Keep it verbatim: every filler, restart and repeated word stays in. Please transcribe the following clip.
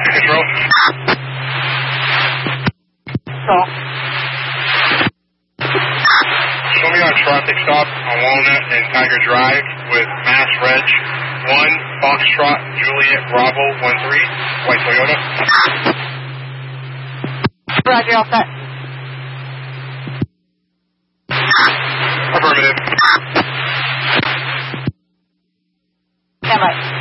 Traffic control. Control. Show me our traffic stop on Walnut and Tiger Drive with Mass Reg one Foxtrot Juliet Bravo one three, white Toyota. Roger, all set. Affirmative. Stand by.